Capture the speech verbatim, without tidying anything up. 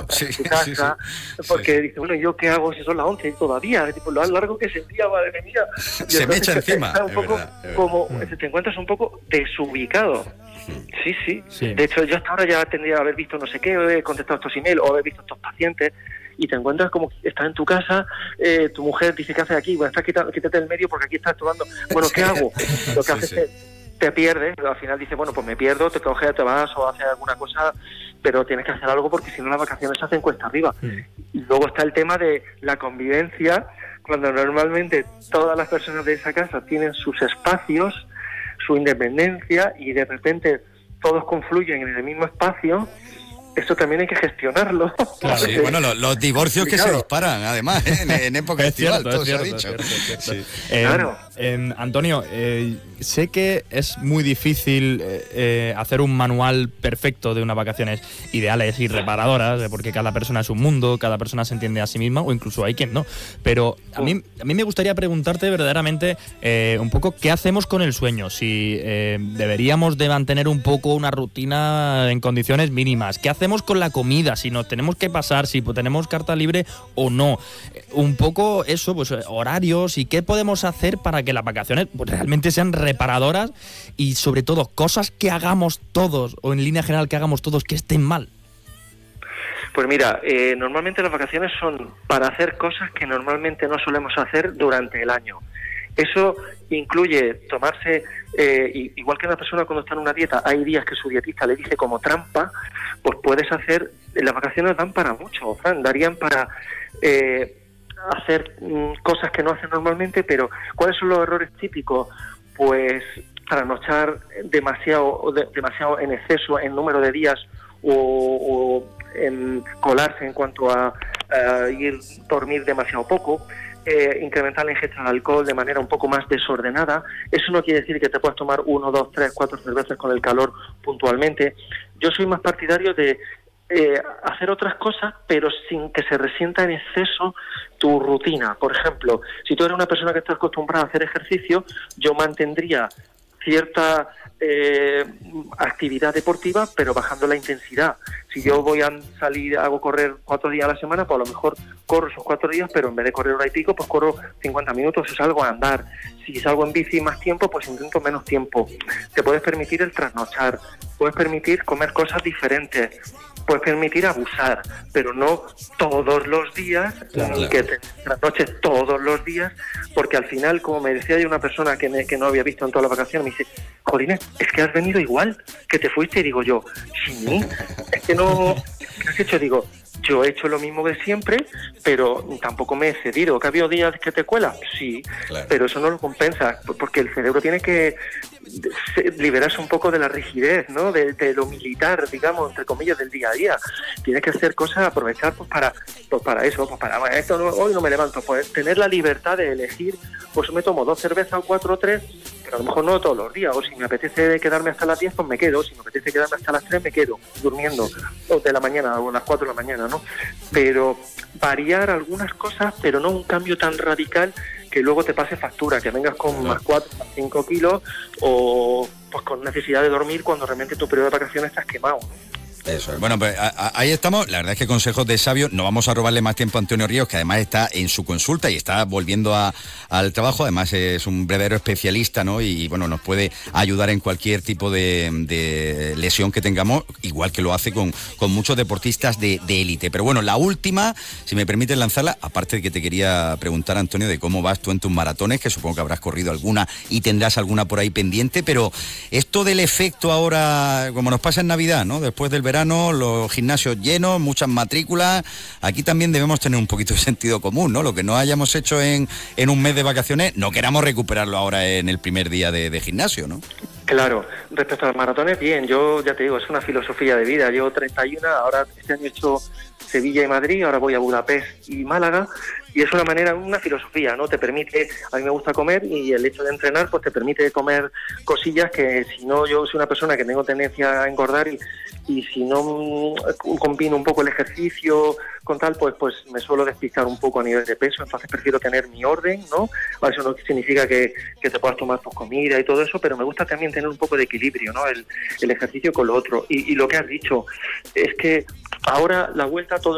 sí, en tu casa, sí, sí, porque sí. dice, bueno, ¿yo qué hago si son las once todavía? Tipo, lo largo que es el día, madre mía. Y Se me entonces echa encima, está un es poco verdad, es verdad. como, Mm. te encuentras un poco desubicado. Sí, sí, Sí. De hecho, yo hasta ahora ya tendría que haber visto no sé qué, o he contestado estos emails, o he visto estos pacientes, y te encuentras como que estás en tu casa, eh, tu mujer dice, ¿qué haces aquí? Bueno, estás quitando, quítate del medio porque aquí estás tomando. Bueno, ¿qué hago? Lo que Sí, haces sí. es te, te pierdes, al final dices, bueno, pues me pierdo, te coges, te vas o haces alguna cosa, pero tienes que hacer algo porque si no las vacaciones se hacen cuesta arriba. Mm. Y luego está el tema de la convivencia, cuando normalmente todas las personas de esa casa tienen sus espacios, su independencia, y de repente todos confluyen en el mismo espacio. Eso también hay que gestionarlo. Claro. Sí, bueno, los, los divorcios que se Claro. disparan, además, ¿eh? en, en época Es estival, cierto, todo es se ha cierto, dicho. es cierto, es cierto. Sí. Eh, Claro. eh, Antonio, eh, sé que es muy difícil eh, eh, hacer un manual perfecto de unas vacaciones ideales y reparadoras, eh, porque cada persona es un mundo, cada persona se entiende a sí misma, o incluso hay quien no. Pero a mí, a mí me gustaría preguntarte verdaderamente eh, un poco qué hacemos con el sueño, si eh, deberíamos de mantener un poco una rutina en condiciones mínimas, qué hacemos con la comida, si nos tenemos que pasar, si tenemos carta libre o no. Eh, un poco eso, pues horarios y qué podemos hacer para que las vacaciones pues, realmente sean reparadoras y sobre todo cosas que hagamos todos o en línea general que hagamos todos que estén mal. Pues mira, eh, normalmente las vacaciones son para hacer cosas que normalmente no solemos hacer durante el año. Eso incluye tomarse, eh, igual que una persona cuando está en una dieta, hay días que su dietista le dice como trampa, pues puedes hacer, las vacaciones dan para mucho, Fran, darían para eh, hacer mm, cosas que no hacen normalmente, pero ¿cuáles son los errores típicos? Pues trasnochar demasiado, de, demasiado en exceso en número de días o, o en colarse en cuanto a, a ir dormir demasiado poco. Eh, incrementar la ingesta de alcohol de manera un poco más desordenada. Eso no quiere decir que te puedas tomar uno, dos, tres, cuatro cervezas con el calor puntualmente. Yo soy más partidario de eh, hacer otras cosas, pero sin que se resienta en exceso tu rutina. Por ejemplo, si tú eres una persona que está acostumbrada a hacer ejercicio, yo mantendría cierta eh, actividad deportiva, pero bajando la intensidad. Si yo voy a salir, hago correr cuatro días a la semana, pues a lo mejor corro esos cuatro días, pero en vez de correr hora y pico, pues corro cincuenta minutos o salgo a andar. Si salgo en bici más tiempo, pues intento menos tiempo. Te puedes permitir el trasnochar, puedes permitir comer cosas diferentes, puedes permitir abusar, pero no todos los días, Claro. ni que te trasnoches todos los días, porque al final, como me decía yo una persona que, me, que no había visto en todas las vacaciones, me dice, Jolines, es que has venido igual que te fuiste, y digo yo, sí, es que no, ¿qué has hecho? Digo, yo he hecho lo mismo de siempre, pero tampoco me he cedido. ¿Que ha habido días que te cuelas? Sí, Claro. pero eso no lo compensa, porque el cerebro tiene que liberarse un poco de la rigidez, ¿no? De, de lo militar, digamos, entre comillas, del día a día. Tienes que hacer cosas, aprovechar pues para pues para eso, pues para, bueno, esto no, hoy no me levanto, pues tener la libertad de elegir, pues me tomo dos cervezas o cuatro o tres, pero a lo mejor no todos los días, o si me apetece quedarme hasta las diez, pues me quedo, si me apetece quedarme hasta las tres, me quedo durmiendo, o de la mañana, o a las cuatro de la mañana, ¿no? Pero variar algunas cosas, pero no un cambio tan radical que luego te pase factura, que vengas con más cuatro, más cinco kilos, o pues con necesidad de dormir cuando realmente tu periodo de vacaciones estás quemado, ¿no? Eso es. Bueno, pues a, a, ahí estamos. La verdad es que consejos de sabio. No vamos a robarle más tiempo a Antonio Ríos, que además está en su consulta y está volviendo a, al trabajo. Además es un verdadero especialista, ¿no? Y bueno, nos puede ayudar en cualquier tipo de, de lesión que tengamos, igual que lo hace con, con muchos deportistas de, de élite. Pero bueno, la última, si me permites lanzarla, aparte de que te quería preguntar, Antonio, de cómo vas tú en tus maratones, que supongo que habrás corrido alguna y tendrás alguna por ahí pendiente, pero esto del efecto ahora, como nos pasa en Navidad, ¿no? Después del verano, los gimnasios llenos, muchas matrículas. Aquí también debemos tener un poquito de sentido común, ¿no? Lo que no hayamos hecho en, en un mes de vacaciones, no queramos recuperarlo ahora en el primer día de, de gimnasio, ¿no? Claro, respecto a los maratones, bien, yo ya te digo, es una filosofía de vida. Llevo treinta y uno, ahora este año he hecho Sevilla y Madrid, ahora voy a Budapest y Málaga, y es una manera, una filosofía, ¿no? Te permite, a mí me gusta comer, y el hecho de entrenar, pues te permite comer cosillas que si no, yo soy una persona que tengo tendencia a engordar, y, y si no mm, combino un poco el ejercicio con tal, pues pues me suelo despistar un poco a nivel de peso, entonces prefiero tener mi orden, ¿no? Eso no significa que, que te puedas tomar tus comidas y todo eso, pero me gusta también tener un poco de equilibrio, ¿no? El, el ejercicio con lo otro. Y, y lo que has dicho es que ahora la vuelta a todo